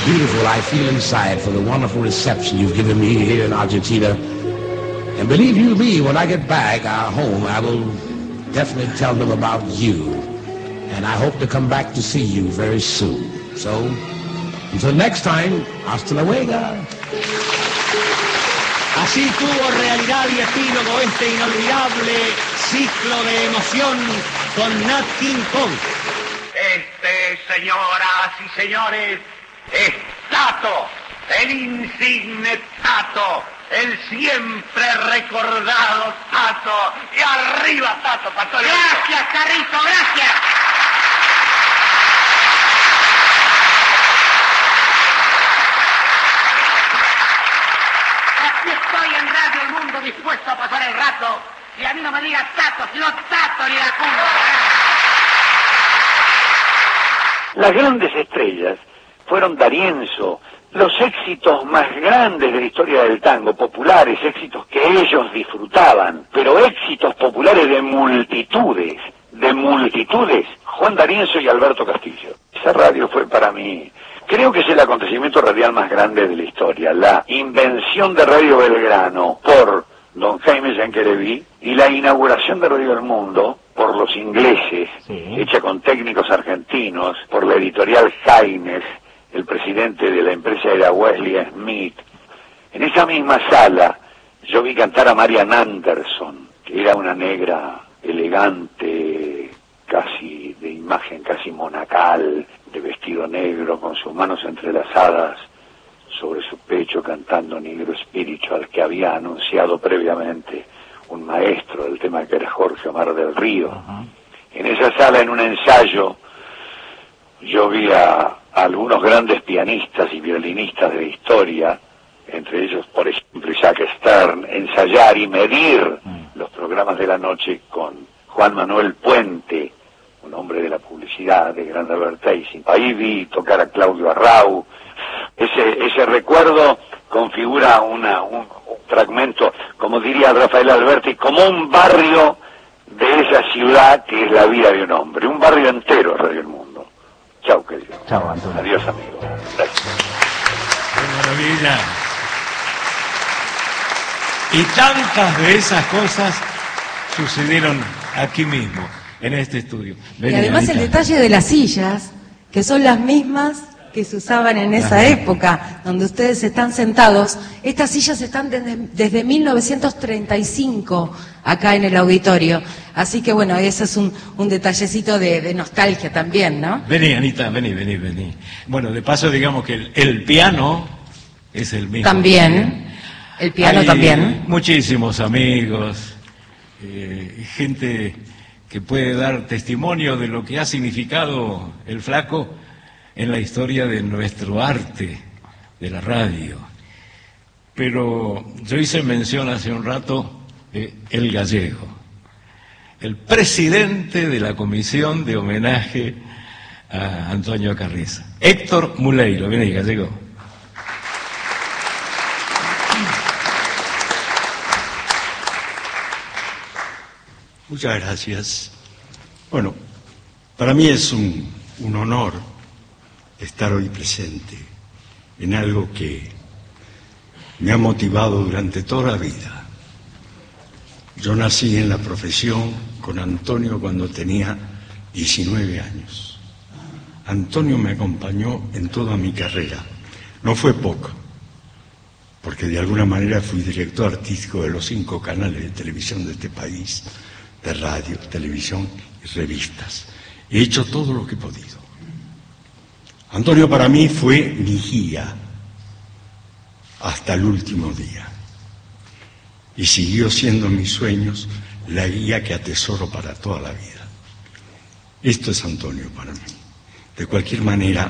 beautiful I feel inside for the wonderful reception you've given me here in Argentina. And believe you me, when I get back home, I will definitely tell them about you. And I hope to come back to see you very soon. So, until next time, hasta luego. Así tuvo realidad y epílogo este inolvidable ciclo de emoción con Nat King Cole. Señoras y señores, es Tato, el insigne Tato, el siempre recordado Tato. Y arriba, Tato, para todo el mundo. Gracias, Carrito, gracias. Aquí estoy en Radio El Mundo dispuesto a pasar el rato. Y a mí no me digas Tato, sino Tato ni la cumba. Las grandes estrellas fueron D'Arienzo, los éxitos más grandes de la historia del tango, populares, éxitos que ellos disfrutaban, pero éxitos populares de multitudes, Juan D'Arienzo y Alberto Castillo. Esa radio fue para mí, creo que es el acontecimiento radial más grande de la historia, la invención de Radio Belgrano por don Jaime Yanquereví y la inauguración de Radio El Mundo por los ingleses, hecha con técnicos argentinos, por la editorial Jaines, el presidente de la empresa era Wesley Smith. En esa misma sala yo vi cantar a Marian Anderson, que era una negra elegante, casi de imagen casi monacal, de vestido negro, con sus manos entrelazadas sobre su pecho, cantando Negro Spiritual, que había anunciado previamente un maestro del tema, que era Jorge Omar del Río. En esa sala, en un ensayo, yo vi a algunos grandes pianistas y violinistas de la historia, entre ellos, por ejemplo, Isaac Stern, ensayar y medir los programas de la noche con Juan Manuel Puente, un hombre de la publicidad, de gran advertising. Ahí vi tocar a Claudio Arrau. Ese recuerdo configura un fragmento, como diría Rafael Alberti, como un barrio de esa ciudad que es la vida de un hombre, un barrio entero, Radio El Mundo. Chau, querido. Chau, Antonio. Adiós, amigo. Gracias. ¡Qué maravilla! Y tantas de esas cosas sucedieron aquí mismo, en este estudio. Y además el detalle de las sillas, que son las mismas que se usaban en esa época, donde ustedes están sentados. Estas sillas están desde 1935 acá en el auditorio. Así que bueno, ese es un detallecito de nostalgia también, ¿no? Vení, Anita, vení. Bueno, de paso digamos que el piano es el mismo. También, el piano también. Muchísimos amigos, gente que puede dar testimonio de lo que ha significado el Flaco en la historia de nuestro arte, de la radio. Pero yo hice mención hace un rato de El Gallego, el presidente de la comisión de homenaje a Antonio Carrizo, Héctor Muleiro. Viene, Gallego. Muchas gracias. Bueno, para mí es un honor estar hoy presente en algo que me ha motivado durante toda la vida. Yo nací en la profesión con Antonio cuando tenía 19 años. Antonio me acompañó en toda mi carrera. No fue poco, porque de alguna manera fui director artístico de los 5 canales de televisión de este país, de radio, televisión y revistas. He hecho todo lo que he podido. Antonio para mí fue mi guía hasta el último día y siguió siendo mis sueños la guía que atesoro para toda la vida. Esto es Antonio para mí. De cualquier manera,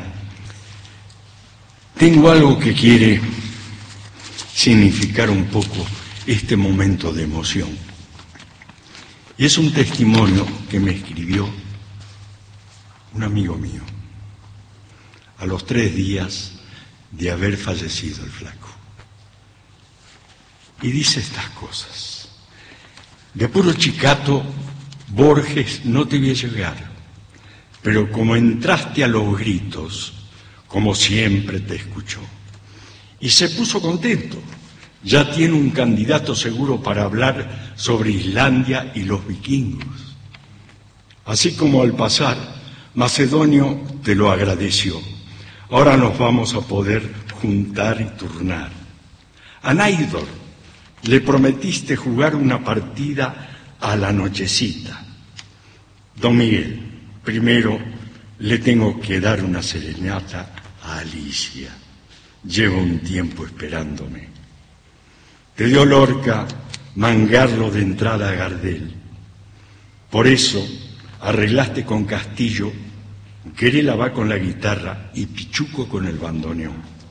tengo algo que quiere significar un poco este momento de emoción. Y es un testimonio que me escribió un amigo mío a los 3 días de haber fallecido el Flaco. Y dice estas cosas: de puro chicato, Borges no te vi llegar, pero como entraste a los gritos, como siempre te escuchó. Y se puso contento. Ya tiene un candidato seguro para hablar sobre Islandia y los vikingos. Así como al pasar, Macedonio te lo agradeció. Ahora nos vamos a poder juntar y turnar. A Naidor le prometiste jugar una partida a la nochecita. Don Miguel, primero le tengo que dar una serenata a Alicia. Lleva un tiempo esperándome. Te dio Lorca mangarlo de entrada a Gardel. Por eso arreglaste con Castillo, Querela va con la guitarra y Pichuco con el bandoneón.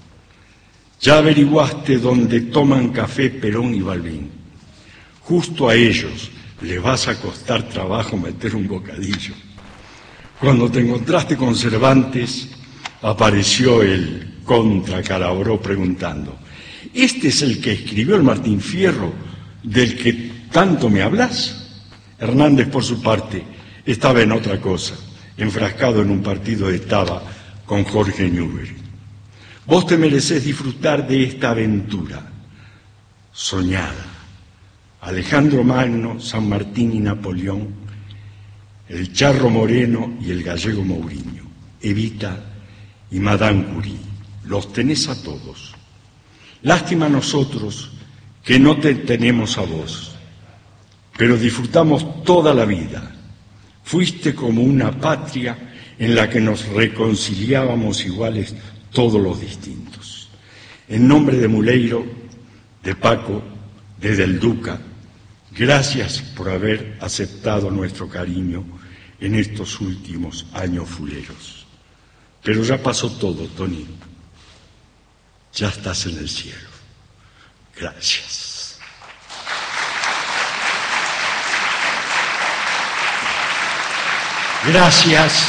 Ya averiguaste dónde toman café Perón y Balbín. Justo a ellos les vas a costar trabajo meter un bocadillo. Cuando te encontraste con Cervantes, apareció el contra Calabró preguntando: ¿este es el que escribió el Martín Fierro del que tanto me hablas? Hernández, por su parte, estaba en otra cosa, enfrascado en un partido de taba con Jorge Newbery. Vos te merecés disfrutar de esta aventura soñada. Alejandro Magno, San Martín y Napoleón, el Charro Moreno y el gallego Mourinho, Evita y Madame Curie, los tenés a todos. Lástima a nosotros que no te tenemos a vos, pero disfrutamos toda la vida. Fuiste como una patria en la que nos reconciliábamos iguales todos los distintos. En nombre de Muleiro, de Paco, de Del Duca, gracias por haber aceptado nuestro cariño en estos últimos años fuleros. Pero ya pasó todo, Tony. Ya estás en el cielo. Gracias. Gracias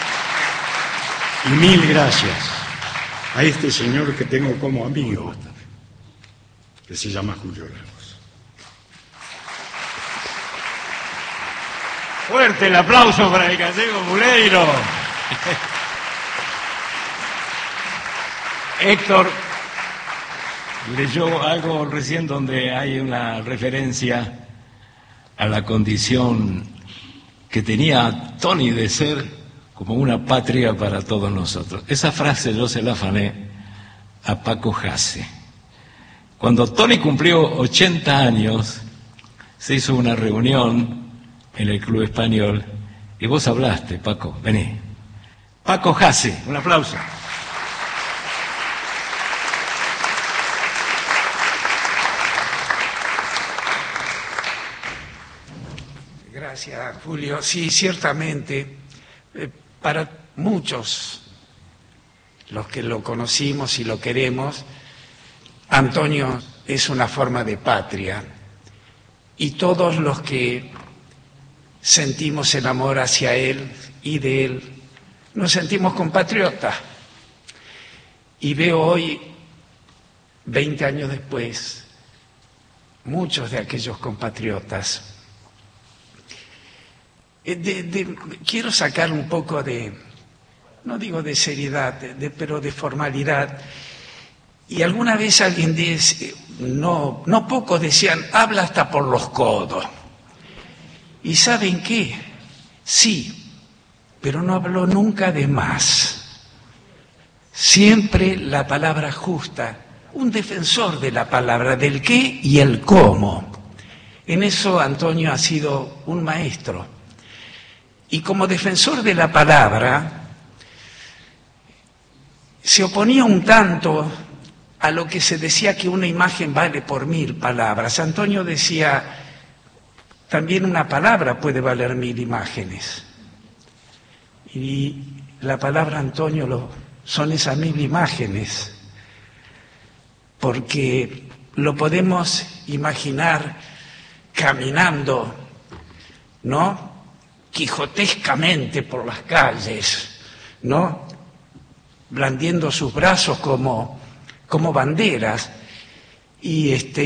y mil gracias a este señor que tengo como amigo, que se llama Julio Lagos. Fuerte el aplauso para el gallego Muleiro. Héctor leyó algo recién donde hay una referencia a la condición que tenía Tony de ser como una patria para todos nosotros. Esa frase yo se la afané a Paco Hasse. Cuando Tony cumplió 80 años, se hizo una reunión en el Club Español y vos hablaste, Paco, vení. Paco Hasse, un aplauso. Gracias, Julio. Sí, ciertamente, para muchos, los que lo conocimos y lo queremos, Antonio es una forma de patria. Y todos los que sentimos el amor hacia él y de él, nos sentimos compatriotas. Y veo hoy, 20 años después, muchos de aquellos compatriotas. Quiero sacar un poco de, no digo de seriedad, pero de formalidad. Y alguna vez alguien dice, no pocos decían, habla hasta por los codos. ¿Y saben qué? Sí, pero no habló nunca de más. Siempre la palabra justa, un defensor de la palabra, del qué y el cómo. En eso Antonio ha sido un maestro. Y como defensor de la palabra, se oponía un tanto a lo que se decía que una imagen vale por 1000 palabras. Antonio decía, también una palabra puede valer 1000 imágenes. Y la palabra, Antonio, son esas 1000 imágenes, porque lo podemos imaginar caminando, ¿no?, quijotescamente por las calles, ¿no?, blandiendo sus brazos como banderas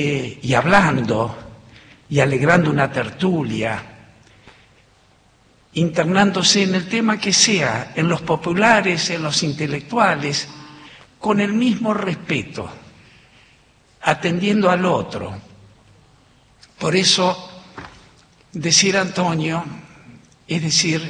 y hablando y alegrando una tertulia. internándose en el tema que sea, en los populares, en los intelectuales, con el mismo respeto, atendiendo al otro. Por eso, decir Antonio es decir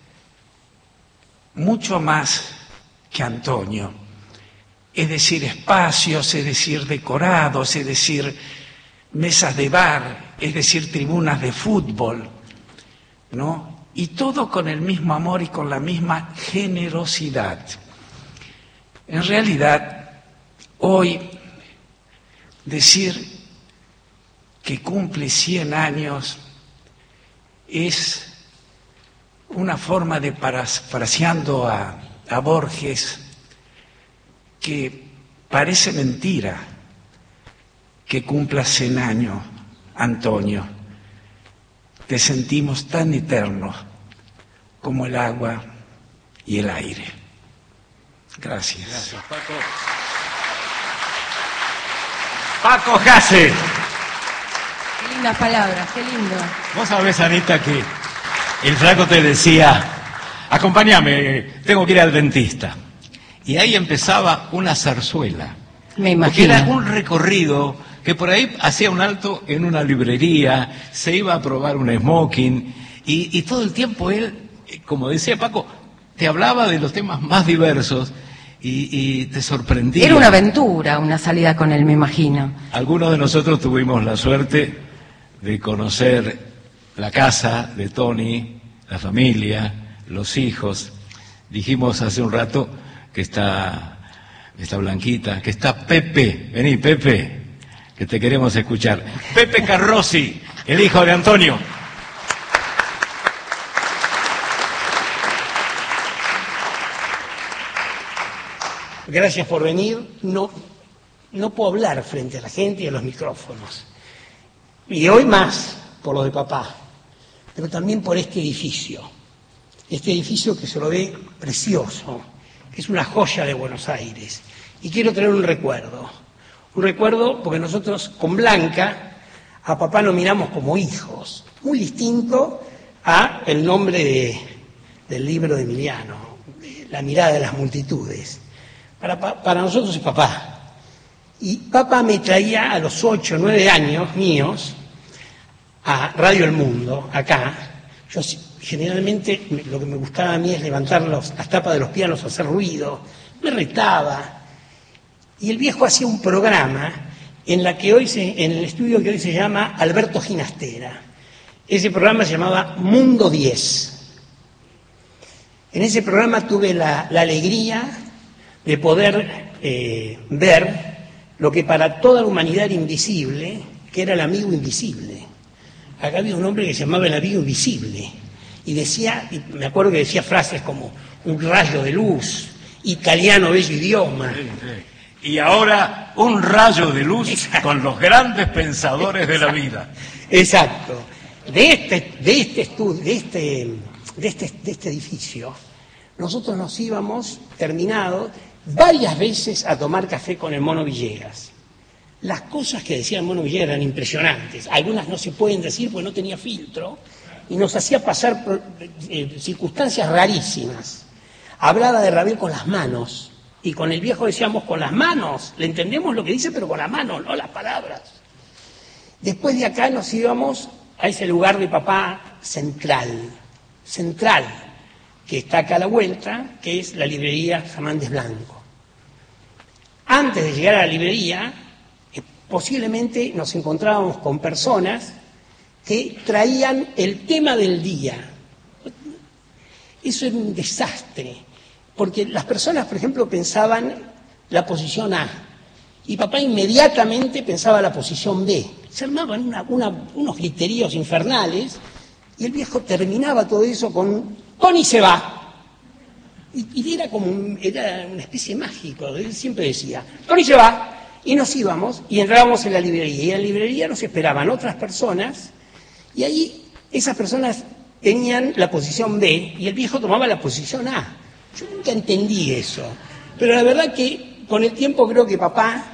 mucho más que Antonio. Es decir espacios, es decir decorados, es decir mesas de bar, es decir tribunas de fútbol, ¿no? Y todo con el mismo amor y con la misma generosidad. En realidad, hoy decir que cumple 100 años es una forma de, parafraseando a Borges, que parece mentira que cumpla 100 años, Antonio. Te sentimos tan eterno como el agua y el aire. Gracias. Gracias, Paco. Paco Hasse. Qué lindas palabras, qué lindo. Vos sabés, Anita, que el flaco te decía, acompáñame, tengo que ir al dentista. Y ahí empezaba una zarzuela. Me imagino. Porque era un recorrido que por ahí hacía un alto en una librería, se iba a probar un smoking, y todo el tiempo él, como decía Paco, te hablaba de los temas más diversos y te sorprendía. Era una aventura, una salida con él, me imagino. Algunos de nosotros tuvimos la suerte de conocer la casa de Tony, la familia, los hijos. Dijimos hace un rato que está Blanquita, que está Pepe. Vení, Pepe, que te queremos escuchar. Pepe Carrozzi, el hijo de Antonio. Gracias por venir. No puedo hablar frente a la gente y a los micrófonos. Y hoy más por lo de papá, pero también por este edificio. Este edificio que se lo ve precioso, que es una joya de Buenos Aires. Y quiero traer un recuerdo porque nosotros con Blanca a papá lo miramos como hijos, muy distinto a el nombre del libro de Emiliano, La mirada de las multitudes. Para nosotros es papá. Y papá me traía a los 8 o 9 años míos a Radio El Mundo, acá. Yo generalmente lo que me gustaba a mí es levantar las tapas de los pianos, hacer ruido, me retaba. Y el viejo hacía un programa en el estudio que hoy se llama Alberto Ginastera. Ese programa se llamaba Mundo 10. En ese programa tuve la alegría de poder ver lo que para toda la humanidad era invisible, que era el amigo invisible. Acá había un hombre que se llamaba el amigo invisible. Y me acuerdo que decía frases como un rayo de luz, italiano bello idioma. Y ahora un rayo de luz. Exacto. Con los grandes pensadores de la vida. Exacto. De este edificio, nosotros nos íbamos, terminado, varias veces a tomar café con el Mono Villegas. Las cosas que decía el Mono Villegas eran impresionantes. Algunas no se pueden decir porque no tenía filtro y nos hacía pasar por circunstancias rarísimas. Hablaba de Ravel con las manos y con el viejo decíamos con las manos. Le entendemos lo que dice, pero con las manos, no las palabras. Después de acá nos íbamos a ese lugar de papá central, que está acá a la vuelta, que es la librería Fernández Blanco. Antes de llegar a la librería, posiblemente nos encontrábamos con personas que traían el tema del día. Eso era un desastre, porque las personas, por ejemplo, pensaban la posición A, y papá inmediatamente pensaba la posición B. Se armaban unos griteríos infernales, y el viejo terminaba todo eso con Tony se va. Y era una especie mágico. Él siempre decía, Tony se va. Y nos íbamos y entrábamos en la librería. Y en la librería nos esperaban otras personas. Y ahí esas personas tenían la posición B y el viejo tomaba la posición A. Yo nunca entendí eso. Pero la verdad que con el tiempo creo que papá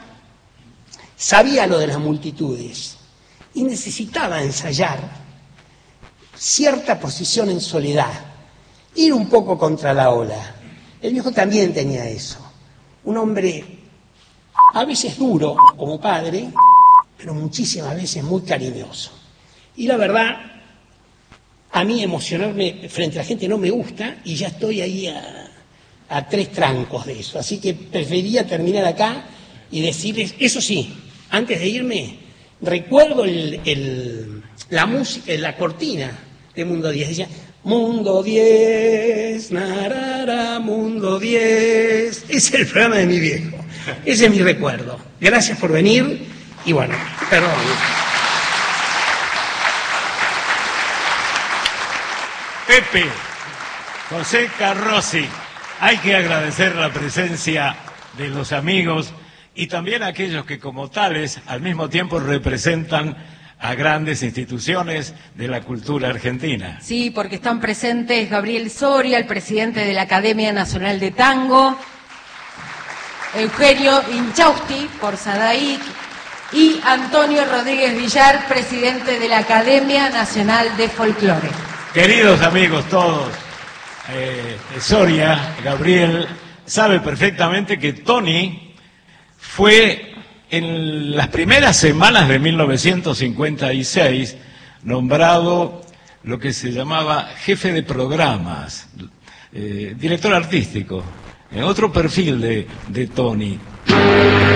sabía lo de las multitudes. Y necesitaba ensayar cierta posición en soledad, ir un poco contra la ola. El viejo también tenía eso. Un hombre a veces duro como padre, pero muchísimas veces muy cariñoso. Y la verdad, a mí emocionarme frente a la gente no me gusta y ya estoy ahí a 3 trancos de eso. Así que preferiría terminar acá y decirles, eso sí, antes de irme, recuerdo la música, la cortina de Mundo 10. Decía, Mundo 10, narara, Mundo 10. Ese es el programa de mi viejo. Ese es mi recuerdo. Gracias por venir y bueno, perdón. Pepe, José Carrozzi, hay que agradecer la presencia de los amigos y también a aquellos que como tales al mismo tiempo representan a grandes instituciones de la cultura argentina. Sí, porque están presentes Gabriel Soria, el presidente de la Academia Nacional de Tango, Eugenio Inchausti, por Sadaic, y Antonio Rodríguez Villar, presidente de la Academia Nacional de Folclore. Queridos amigos todos, Soria, Gabriel, sabe perfectamente que Tony fue en las primeras semanas de 1956 nombrado lo que se llamaba jefe de programas, director artístico, otro perfil de Tony.